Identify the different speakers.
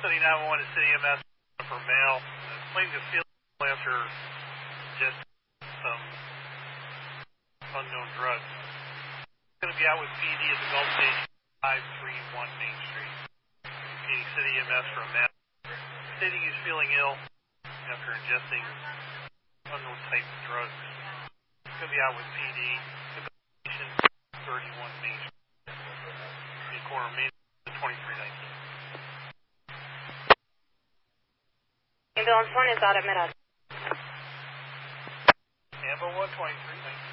Speaker 1: City 911 to City EMS for mail. Claims of field after just some unknown drugs. Going to be out with PD at the Gulf Station 531 Main Street. Phoenix City EMS for a mail. Stating he's feeling ill after ingesting unknown type of drugs. It's going to be out with PD at the Gulf Station 31 Main Street. The corner of Main Street 2319.
Speaker 2: Ambulance 1 is out at Mid-Hudson.
Speaker 1: Ambulance 12319.